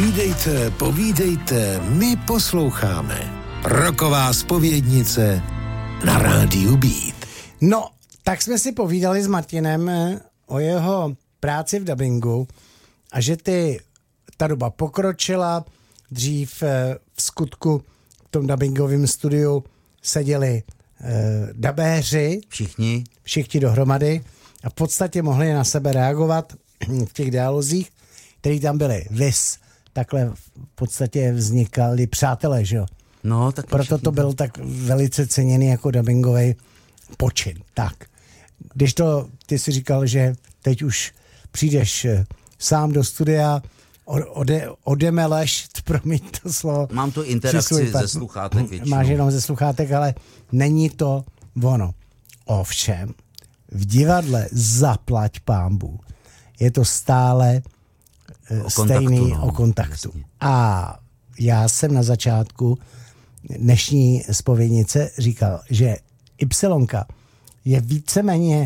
Povídejte, my posloucháme. Rocková zpovědnice na rádiu Beat. No, tak jsme si povídali s Martinem o jeho práci v dabingu a že ta doba pokročila. Dřív v skutku v tom dabingovém studiu seděli dabéři. Všichni dohromady a v podstatě mohli na sebe reagovat v těch dialozích, které tam byly. Vys. Takhle v podstatě vznikali přátelé, že jo? No, tak proto to byl tak velice ceněný jako dabingový počin. Tak. Když ty si říkal, že teď už přijdeš sám do studia, odemeleš, promiň to slovo. Mám tu interakci ze sluchátek většinou. Máš jenom ze sluchátek, ale není to ono. Ovšem, v divadle zaplať pánbůh je to stále stejný o kontaktu. Jasně. A já jsem na začátku dnešní zpovědnice říkal, že Ypsilonka je víceméně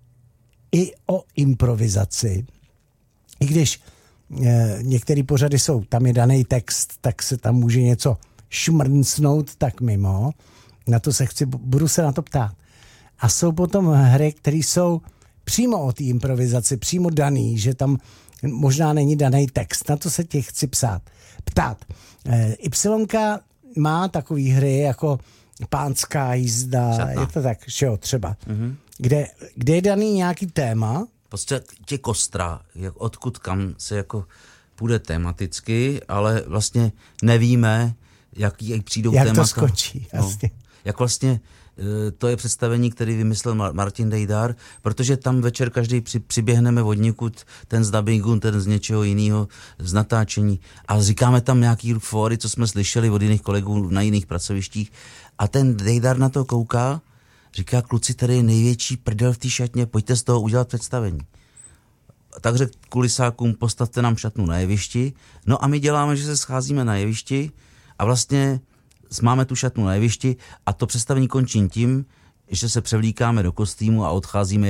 i o improvizaci. I když některé pořady tam je daný text, tak se tam může něco šmrncnout tak mimo. Budu se na to ptát. A jsou potom hry, které jsou přímo o té improvizaci, přímo daný, že tam možná není daný text. Na to se tě chci ptát. Ypsilonka má takový hry jako Pánská jízda, Šatna. je to tak, že jo, třeba. Mm-hmm. Kde je daný nějaký téma? Prostě kostra, odkud kam se jako půjde tematicky, ale vlastně nevíme, jak přijdou témata. Jak to skočí, vlastně. Jak vlastně to je představení, který vymyslel Martin Dejdar, protože tam večer každý přiběhneme od někud, ten z dabingu, ten z něčeho jiného, z natáčení a říkáme tam nějaký fóry, co jsme slyšeli od jiných kolegů na jiných pracovištích a ten Dejdar na to kouká, říká, kluci, tady je největší prdel v té šatně, pojďte z toho udělat představení. Tak řekl kulisákům, postavte nám šatnu na jevišti, no a my děláme, že se scházíme na jevišti a vlastně máme tu šatnu na jevišti a to představení končí tím, že se převlíkáme do kostýmu a odcházíme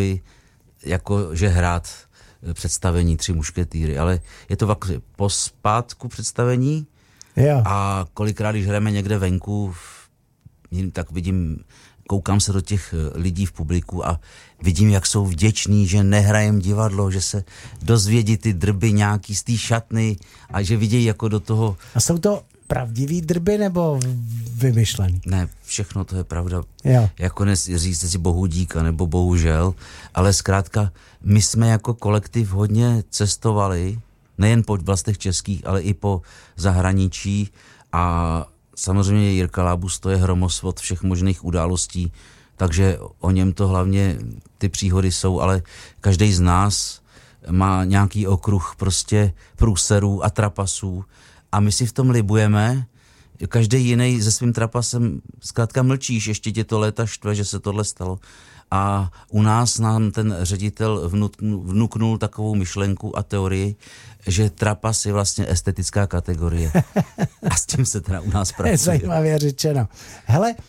že hrát představení Tři mušketýry, ale je to po zpátku představení. Jo. A kolikrát, když hrajeme někde venku, tak koukám se do těch lidí v publiku a vidím, jak jsou vděční, že nehrajem divadlo, že se dozvědí ty drby nějaký z té šatny a že vidějí jako do toho. A jsou to pravdivý drby nebo vymyšlený? Ne, všechno to je pravda. Jo. Jako říct si bohu díka nebo bohužel, ale zkrátka my jsme jako kolektiv hodně cestovali, nejen po vlastech českých, ale i po zahraničí a samozřejmě Jirka Lábus, to je hromosvod všech možných událostí, takže o něm to hlavně ty příhody jsou, ale každý z nás má nějaký okruh prostě průserů a trapasů a my si v tom libujeme, každý jiný se svým trapasem zkrátka mlčíš, ještě tě to léta štve, že se tohle stalo. A u nás nám ten ředitel vnuknul takovou myšlenku a teorii, že trapas je vlastně estetická kategorie. A s tím se teda u nás pracuje. Zajímavě řečeno. Hele,